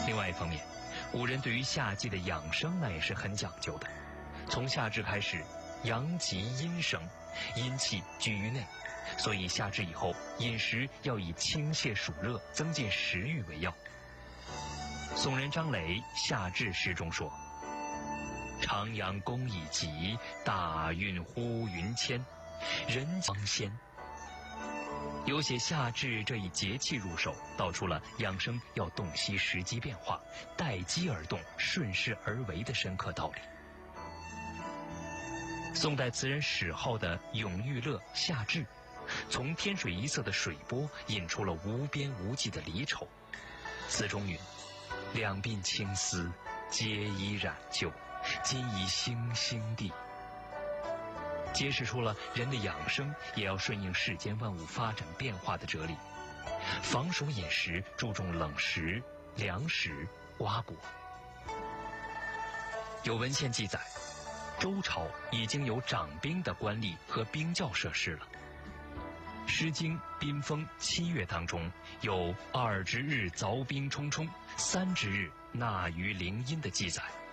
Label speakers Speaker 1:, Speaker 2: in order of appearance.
Speaker 1: 另外一方面，古人对于夏季的养生那也是很讲究的。从夏至开始，阳极阴生，阴气居于内，所以夏至以后饮食要以清泻暑热、增进食欲为要。宋人张磊《夏至诗》中说：“长阳公已极，大运忽云迁，人方先。”有写夏至这一节气入手，道出了养生要洞悉时机变化，待机而动，顺势而为的深刻道理。宋代词人史浩的《永遇乐·夏至》，从天水一色的水波引出了无边无际的离愁。词中云：“两鬓青丝，皆已染旧，今已星星地。”揭示出了人的养生也要顺应世间万物发展变化的哲理。防暑饮食注重冷食、凉食、瓜果。有文献记载，周朝已经有掌兵的官吏和兵教设施了。《诗经·宾风·七月》当中有“2之日凿冰冲冲，3之日纳于陵阴”的记载。